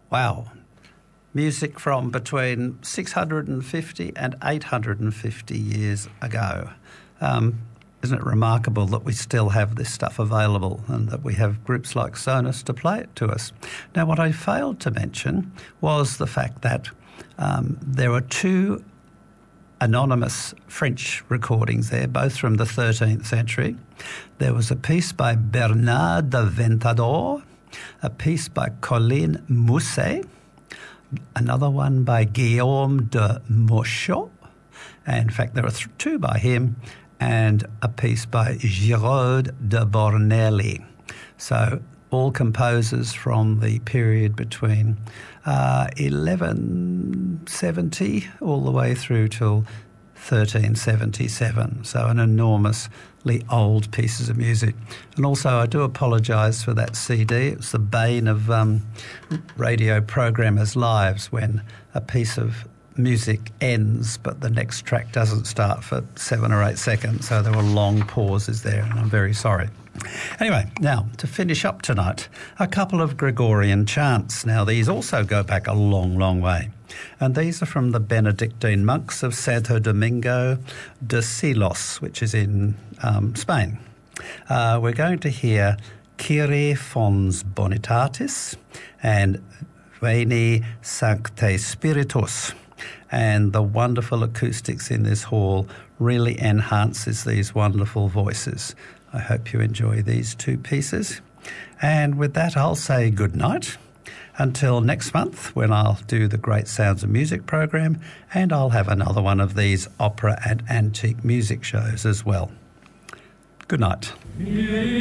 Wow. Music from between 650 and 850 years ago. Isn't it remarkable that we still have this stuff available and that we have groups like Sonus to play it to us? Now, what I failed to mention was the fact that there are two anonymous French recordings there, both from the 13th century. There was a piece by Bernard de Ventador, a piece by Colin Mousset, another one by Guillaume de Mochot, and in fact there are two by him, and a piece by Giraud de Bornelli. So all composers from the period between 1170 all the way through till 1377. So an enormously old pieces of music. And also I do apologise for that CD. It's the bane of radio programmers' lives when a piece of music ends but the next track doesn't start for 7 or 8 seconds. So there were long pauses there and I'm very sorry. Anyway, now to finish up tonight, a couple of Gregorian chants. Now these also go back a long, long way. And these are from the Benedictine monks of Santo Domingo de Silos, which is in Spain. We're going to hear Kyrie Fons Bonitatis and Veni Sancte Spiritus. And the wonderful acoustics in this hall really enhances these wonderful voices. I hope you enjoy these two pieces. And with that, I'll say good night until next month when I'll do the Great Sounds of Music program, and I'll have another one of these opera and antique music shows as well. Good night.